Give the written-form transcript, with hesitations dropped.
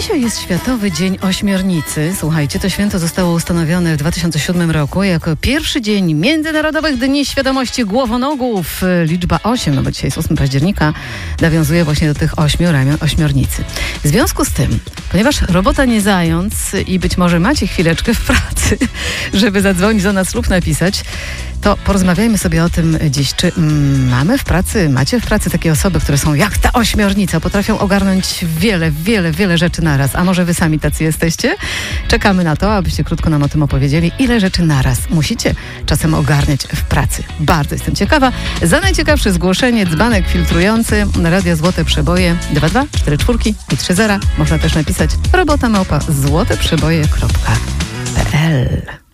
Dzisiaj jest Światowy Dzień Ośmiornicy. Słuchajcie, to święto zostało ustanowione w 2007 roku jako pierwszy dzień Międzynarodowych Dni Świadomości Głowonogów. Liczba 8, no bo dzisiaj jest 8 października, nawiązuje właśnie do tych 8 ramion ośmiornicy. W związku z tym, ponieważ robota nie zając i być może macie chwileczkę w pracy, żeby zadzwonić do nas lub napisać, to porozmawiajmy sobie o tym dziś. Czy macie w pracy takie osoby, które są jak ta ośmiornica, potrafią ogarnąć wiele rzeczy naraz. A może wy sami tacy jesteście? Czekamy na to, abyście krótko nam o tym opowiedzieli. Ile rzeczy naraz musicie czasem ogarniać w pracy? Bardzo jestem ciekawa. Za najciekawsze zgłoszenie dzbanek filtrujący Radia Złote Przeboje 22 44 i 30. Można też napisać robota@złoteprzeboje.pl.